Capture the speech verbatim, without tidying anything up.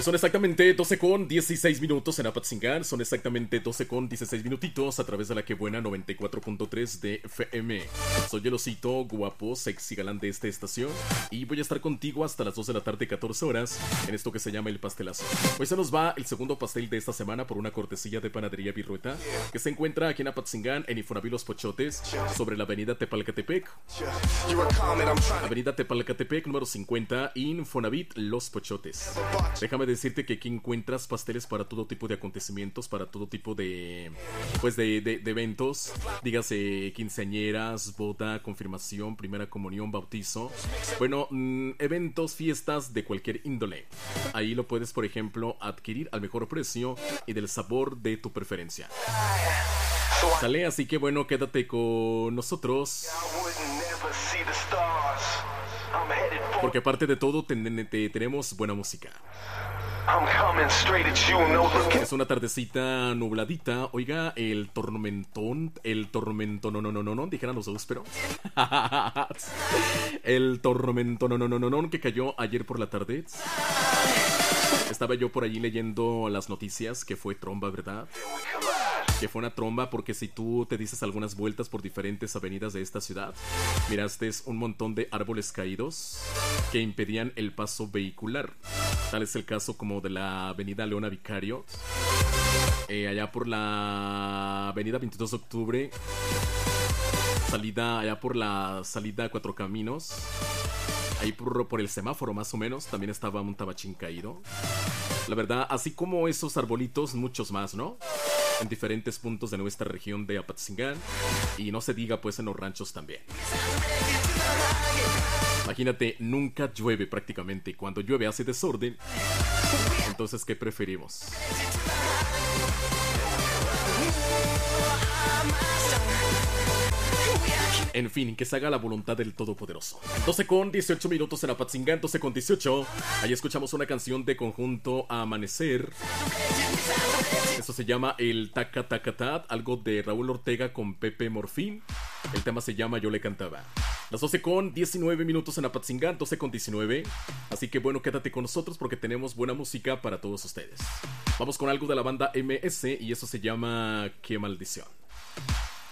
Son exactamente doce con dieciséis minutos en Apatzingán. Son exactamente doce con dieciséis minutitos a través de la que buena noventa y cuatro punto tres de F M. Soy el osito guapo, sexy galán de esta estación. Y voy a estar contigo hasta las dos de la tarde, catorce horas, en esto que se llama El Pastelazo. Hoy se nos va el segundo pastel de esta semana por una cortesía de Panadería Virrueta, que se encuentra aquí en Apatzingán, en Infonavit Los Pochotes, sobre la avenida Tepalcatepec. Avenida Tepalcatepec, número cincuenta, Infonavit Los Pochotes. Déjame decirte que aquí encuentras pasteles para todo tipo de acontecimientos, para todo tipo de, pues de, de, de eventos, dígase quinceañeras, boda, confirmación, primera comunión, bautizo. Bueno, mmm, eventos, fiestas de cualquier índole. Ahí lo puedes, por ejemplo, adquirir al mejor precio y del sabor de tu preferencia. Sale, así que bueno, quédate con nosotros. Porque aparte de todo, ten, te, tenemos buena música. Es una tardecita nubladita. Oiga, el tormentón, el tormento, no, no, no, no, no, dijeran los dos, pero el tormento, no, no, no, no, no, que cayó ayer por la tarde. Estaba yo por allí leyendo las noticias, que fue tromba, ¿verdad? Que fue una tromba porque si tú te dices algunas vueltas por diferentes avenidas de esta ciudad, miraste un montón de árboles caídos que impedían el paso vehicular. Tal es el caso como de la avenida Leona Vicario, eh, allá por la avenida veintidós de octubre, salida, allá por la salida Cuatro Caminos, ahí por, por el semáforo más o menos, también estaba un tabachín caído. La verdad, así como esos arbolitos, muchos más, ¿no? En diferentes puntos de nuestra región de Apatzingán. Y no se diga pues en los ranchos también. Imagínate, nunca llueve prácticamente. Y cuando llueve hace desorden. Entonces, ¿qué preferimos? En fin, que se haga la voluntad del Todopoderoso. doce con dieciocho minutos en Apatzingán, doce con dieciocho. Ahí escuchamos una canción de conjunto Amanecer. Eso se llama el Taca Taca Tat, algo de Raúl Ortega con Pepe Morfín. El tema se llama Yo le cantaba. Las doce con diecinueve minutos en Apatzingán, doce con diecinueve. Así que bueno, quédate con nosotros porque tenemos buena música para todos ustedes. Vamos con algo de la banda M S y eso se llama Qué Maldición.